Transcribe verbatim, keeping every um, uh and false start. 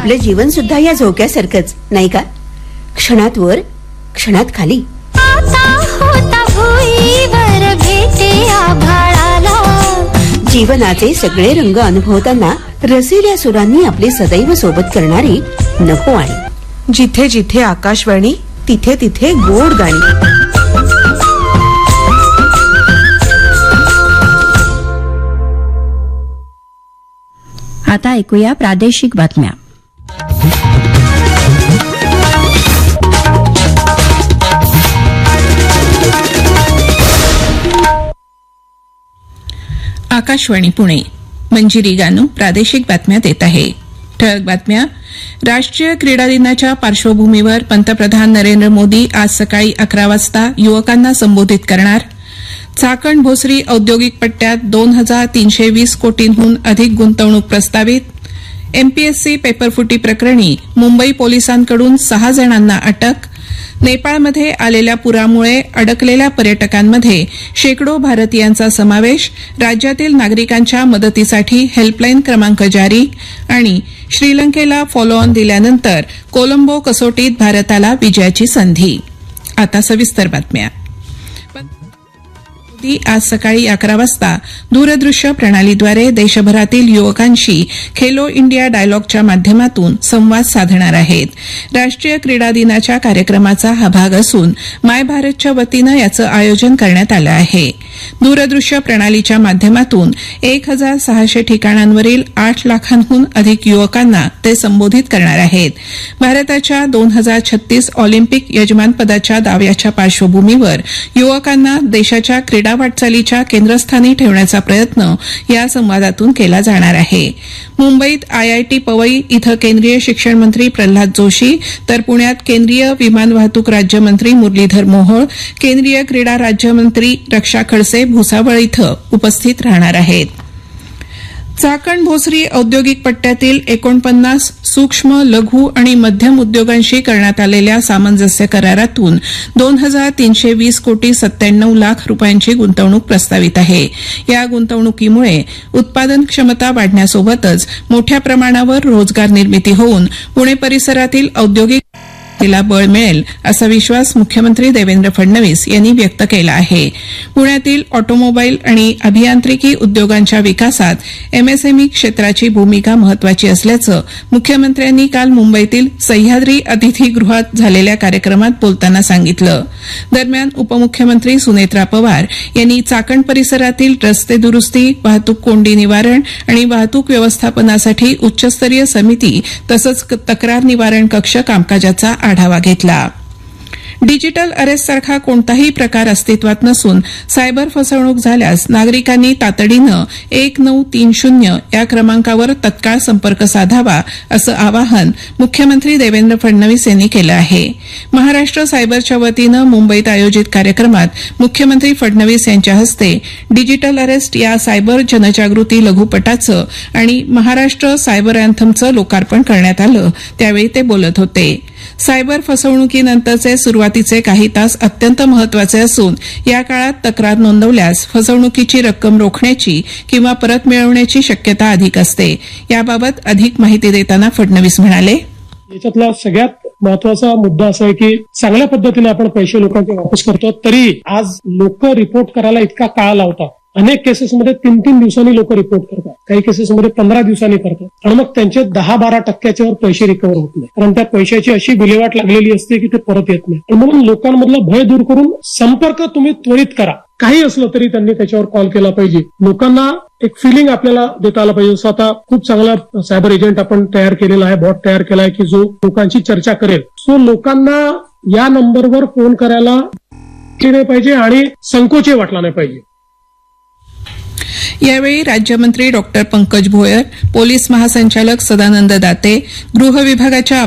आपलं जीवन सुद्धा या झोक्यासारखंच नाही का? क्षणात वर क्षणात खाली. जीवनाचे सगळे रंग अनुभवताना रसिल्या सुरांनी आपले सदैव सोबत करणारी नभोवाणी. जिथे जिथे आकाशवाणी तिथे तिथे गोड गाणी. आता ऐकूया प्रादेशिक बातम्या. आकाशवाणी पुणे. मंजिरी गानू प्रादेशिक बातम्या देत आहे. ठळक बातम्या. राष्ट्रीय क्रीडा दिनाच्या पार्श्वभूमीवर पंतप्रधान नरेंद्र मोदी आज सकाळी अकरा वाजता युवकांना संबोधित करणार. चाकण भोसरी औद्योगिक पट्ट्यात दोन हजार तीनशे वीस कोटींहून अधिक गुंतवणूक प्रस्तावित. एमपीएससी पेपरफुटी प्रकरणी मुंबई पोलिसांकडून सहा जणांना अटक. नेपाळमध्ये आलेल्या पुरामुळे अडकलेल्या पर्यटकांमध्ये शेकडो भारतीयांचा समावेश. राज्यातील नागरिकांच्या मदतीसाठी हेल्पलाईन क्रमांक जारी. आणि श्रीलंकेला फॉलो ऑन दिल्यानंतर कोलंबो कसोटीत भारताला विजयाची संधी. आता सविस्तर बातम्या. मोदी आज सकाळी अकरा वाजता दूरदृश्य प्रणालीद्वारे देशभरातील युवकांशी खेलो इंडिया डायलॉगच्या माध्यमातून संवाद साधणार आहेत. राष्ट्रीय क्रीडा दिनाच्या कार्यक्रमाचा हा भाग असून माय भारतच्या वतीनं याचं आयोजन करण्यात आलं आहे. दूरदृश्य प्रणालीच्या माध्यमातून एक हजार सहाशे ठिकाणांवरील आठ लाखांहून अधिक युवकांना ते संबोधित करणार आहेत. भारताच्या दोन हजार छत्तीस ऑलिम्पिक यजमानपदाच्या दाव्याच्या पार्श्वभूमीवर युवकांना देशाच्या क्रीडा वाटचालीच्या केंद्रस्थानी ठेवण्याचा प्रयत्न या संवादातून केला जाणार आहे. मुंबईत आयआयटी पवई इथं केंद्रीय शिक्षण मंत्री प्रल्हाद जोशी तर पुण्यात केंद्रीय विमान वाहतूक राज्यमंत्री मुरलीधर मोहोळ, केंद्रीय क्रीडा राज्यमंत्री रक्षा खडसे भुसावळ इथं उपस्थित राहणार आहेत. चाकण भोसरी औद्योगिक पट्ट्यातील एकोणपन्नास सूक्ष्म लघु आणि मध्यम उद्योगांशी करण्यात आलेल्या सामंजस्य करारातून दोन हजार तीनशे वीस कोटी सत्त्याण्णव लाख रुपयांची गुंतवणूक प्रस्तावित आहे. या गुंतवणुकीमुळे उत्पादन क्षमता वाढण्यासोबतच मोठ्या प्रमाणावर रोजगार निर्मिती होऊन पुणे परिसरातील औद्योगिक तिला बळ मिळेल असा विश्वास मुख्यमंत्री देवेंद्र फडणवीस यांनी व्यक्त केला आहे. पुण्यातील ऑटोमोबाईल आणि अभियांत्रिकी उद्योगांच्या विकासात एमएसएमई क्षेत्राची भूमिका महत्वाची असल्याचं मुख्यमंत्र्यांनी काल मुंबईतील सह्याद्री अतिथीगृहात झालेल्या कार्यक्रमात बोलताना सांगितलं. दरम्यान उपमुख्यमंत्री सुनेत्रा पवार यांनी चाकण परिसरातील रस्ते दुरुस्ती, वाहतूक कोंडी निवारण आणि वाहतूक व्यवस्थापनासाठी उच्चस्तरीय समिती तसंच तक्रार निवारण कक्ष कामकाजाचा आढावा घेतला. डिजिटल अरेस्टसारखा कोणताही प्रकार अस्तित्वात नसून सायबर फसवणूक झाल्यास नागरिकांनी तातडीनं एक नऊ तीन शून्य या क्रमांकावर तत्काळ संपर्क साधावा असं आवाहन मुख्यमंत्री देवेंद्र फडणवीस यांनी केलं आहे. महाराष्ट्र सायबरच्या वतीनं मुंबईत आयोजित कार्यक्रमात मुख्यमंत्री फडणवीस यांच्या हस्ते डिजिटल अरेस्ट या सायबर जनजागृती लघुपटाचं आणि महाराष्ट्र सायबर अँथमचं लोकार्पण करण्यात आलं. त्यावेळी ते बोलत होते. सायबर फसवणुकीनंतरचे सुरुवातीचे काही तास अत्यंत महत्वाचे असून या काळात तक्रार नोंदवल्यास फसवणुकीची रक्कम रोखण्याची किंवा परत मिळवण्याची शक्यता अधिक असते. याबाबत अधिक माहिती देताना फडणवीस म्हणाले, याच्यातला सगळ्यात महत्वाचा मुद्दा असा आहे की चांगल्या पद्धतीने आपण पैसे लोकांचे वापस करतो, तरी आज लोक रिपोर्ट करायला इतका काळ लावतात. अनेक केसेसमध्ये तीन तीन दिवसांनी लोक रिपोर्ट करतात, काही केसेसमध्ये पंधरा दिवसांनी करतात आणि मग त्यांचे दहा बारा टक्क्याच्या वर पैसे रिकव्हर होत नाही, कारण त्या पैशाची अशी विल्हेवाट लागलेली असते की ते परत येत नाही. म्हणून लोकांमधलं भय दूर करून संपर्क तुम्ही त्वरित करा. काही असलं तरी त्यांनी त्याच्यावर कॉल केला पाहिजे. लोकांना एक फिलिंग आपल्याला देता आलं पाहिजे. आता खूप चांगला सायबर एजंट आपण तयार केलेला आहे, बॉट तयार केला आहे की जो लोकांची चर्चा करेल. सो लोकांना या नंबरवर फोन करायला नाही पाहिजे आणि संकोचही वाटला नाही पाहिजे. यावेळी राज्यमंत्री डॉक्टर पंकज भोयर, पोलीस महासंचालक सदानंद दाते, गृह विभागाच्या